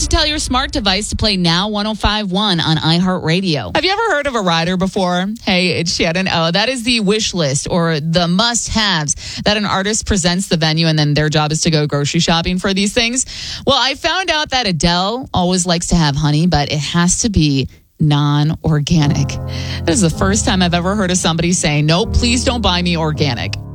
to tell your smart device to play Now 105.1 on iHeartRadio. Have you ever heard of a rider before? Hey, it's Shannon. Oh, that is the wish list or the must-haves that an artist presents the venue, and then their job is to go grocery shopping for these things. Well, I found out that Adele always likes to have honey, but it has to be non-organic. This is the first time I've ever heard of somebody saying, nope, please don't buy me organic.